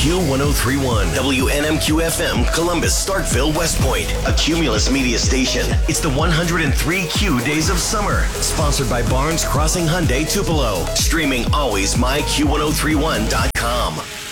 Q1031, WNMQ FM, Columbus, Starkville, West Point, a Cumulus media station. It's the 103 Q Days of Summer, sponsored by Barnes Crossing Hyundai Tupelo. Streaming always myQ1031.com.